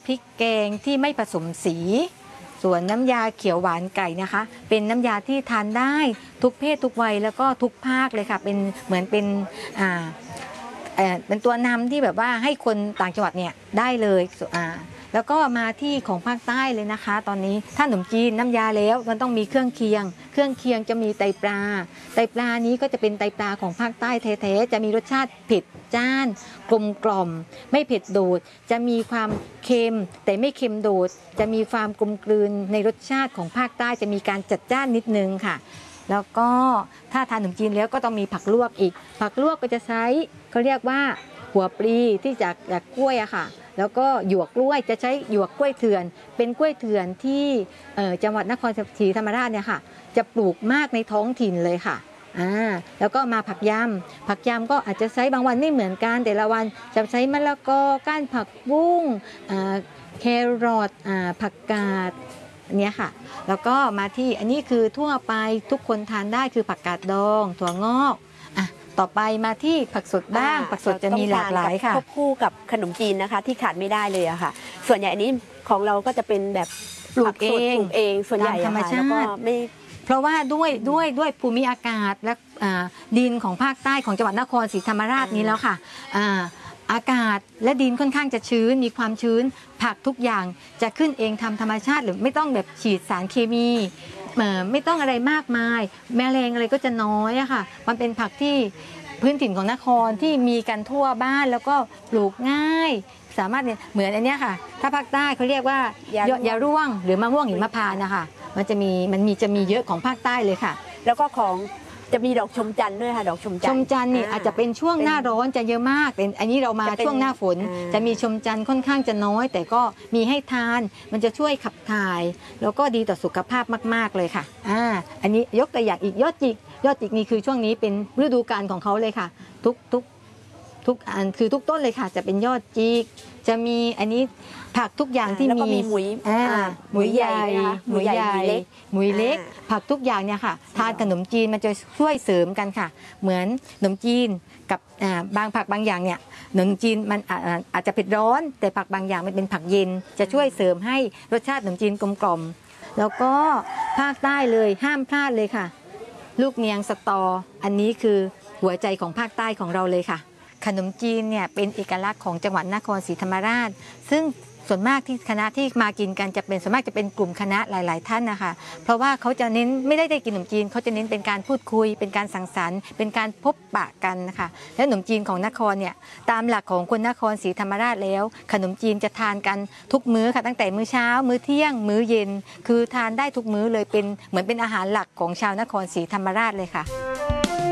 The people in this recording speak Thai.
พริกแกงที่ไม่ผสมสีส่วนน้ำยาเขียวหวานไก่นะคะเป็นน้ำยาที่ทานได้ทุกเพศทุกวัยแล้วก็ทุกภาคเลยค่ะเป็นเหมือนเป็นตัวนำที่แบบว่าให้คนต่างจังหวัดเนี่ยได้เลยแล้วก็มาที่ของภาคใต้เลยนะคะตอนนี้ถ้าขนมจีนน้ำยาแล้วมันต้องมีเครื่องเคียงจะมีไตปลานี้ก็จะเป็นไตปลาของภาคใต้แท้ๆจะมีรสชาติเผ็ดจ้านกลมกล่อมไม่เผ็ดโดดจะมีความเค็มแต่ไม่เค็มโดดจะมีความกลมกลืนในรสชาติของภาคใต้จะมีการจัดจ้านนิดนึงค่ะแล้วก็ถ้าทานขนมจีนแล้วก็ต้องมีผักลวกอีกผักลวกก็จะใช้เขาเรียกว่าหัวปลีที่จากกล้วยอะค่ะแล้วก็หยวกกล้วยจะใช้หยวกกล้วยเถื่อนเป็นกล้วยเถื่อนที่จังหวัดนครศรีธรรมราชเนี่ยค่ะจะปลูกมากในท้องถิ่นเลยค่ะแล้วก็มาผักยำก็อาจจะใช้บางวันไม่เหมือนกันแต่ละวันจะใช้มะละกอก้านผักบุ้งแครอทผักกาดเนี่ยค่ะแล้วก็มาที่อันนี้คือทั่วไปทุกคนทานได้คือผักกาดดองถั่วงอกต่อไปมาที่ผักสดบ้างผักสดจะมีหลากหลายค่ะควบคู่กับขนมจีนนะคะที่ขาดไม่ได้เลยอะค่ะส่วนใหญ่นี้ของเราก็จะเป็นแบบปลูกเองส่วนใหญ่ธรรมชาติไม่เพราะว่าด้วยภูมิอากาศและดินของภาคใต้ของจังหวัดนครศรีธรรมราชนี้แล้วค่ะอากาศและดินค่อนข้างจะชื้นมีความชื้นผักทุกอย่างจะขึ้นเองทำธรรมชาติหรือไม่ต้องแบบฉีดสารเคมีไม่ต้องอะไรมากมายแมลงอะไรก็จะน้อยอะค่ะมันเป็นผักที่พื้นถิ่นของนครที่มีกันทั่วบ้านแล้วก็ปลูกง่ายสามารถเนี่ยเหมือนอันนี้ค่ะถ้าภาคใต้เขาเรียกว่ายาร่วงหรือมะม่วงหิมพานต์นะคะจะมีเยอะของภาคใต้เลยค่ะแล้วก็ของจะมีดอกชมจันทร์ด้วยค่ะดอกชมจันทร์นี่อาจจะเป็นช่วงหน้าร้อนจะเยอะมากแต่อันนี้เรามาช่วงหน้าฝนจะมีชมจันทร์ค่อนข้างจะน้อยแต่ก็มีให้ทานมันจะช่วยขับถ่ายแล้วก็ดีต่อสุขภาพมากๆเลยค่ะอันนี้ยกตัวอย่างอีกยอดจิกนี่คือช่วงนี้เป็นฤดูกาลของเขาเลยค่ะทุกอันคือทุกต้นเลยค่ะจะเป็นยอดจิกจะมีอันนี้ผักทุกอย่างที่มีหมุยใหญ่หมุยเล็กผักทุกอย่างเนี่ยค่ะทานขนมจีนมันจะช่วยเสริมกันค่ะเหมือนขนมจีนกับบางผักบางอย่างเนี่ยขนมจีนมันอาจจะเผ็ดร้อนแต่ผักบางอย่างมันเป็นผักเย็นจะช่วยเสริมให้รสชาติขนมจีนกลมกล่อมแล้วก็ภาคใต้เลยห้ามพลาดเลยค่ะลูกเนียงสตออันนี้คือหัวใจของภาคใต้ของเราเลยค่ะขนมจีนเนี่ยเป็นเอกลักษณ์ของจังหวัดนครศรีธรรมราชซึ่งส่วนมากที่คณะที่มากินกันจะเป็นส่วนมากจะเป็นกลุ่มคณะหลายๆท่านนะคะเพราะว่าเขาจะเน้นไม่ได้กินขนมจีนเขาจะเน้นเป็นการพูดคุยเป็นการสังสรรค์เป็นการพบปะกันนะคะและขนมจีนของนครเนี่ยตามหลักของคนนครศรีธรรมราชแล้วขนมจีนจะทานกันทุกมื้อค่ะตั้งแต่มื้อเช้ามื้อเที่ยงมื้อเย็นคือทานได้ทุกมื้อเลยเป็นเหมือนเป็นอาหารหลักของชาวนครศรีธรรมราชเลยค่ะ